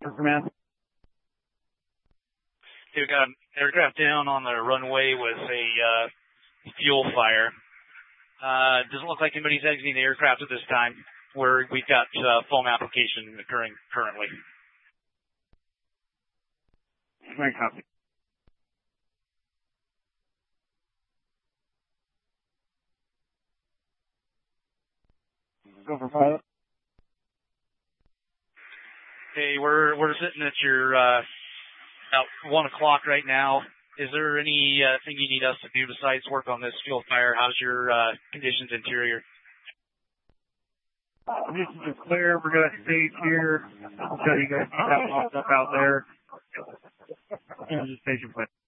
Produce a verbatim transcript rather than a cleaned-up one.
Command. We've got an aircraft down on the runway with a uh, fuel fire. Uh, doesn't look like anybody's exiting the aircraft at this time, where we've got uh, foam application occurring currently. Right, copy. Go for pilot. Hey, we're we're sitting at your uh, about one o'clock right now. Is there any uh, thing you need us to do besides work on this fuel fire? How's your uh, conditions interior? Conditions are clear. We're gonna stay here until you guys have locked up out there. And just station plan.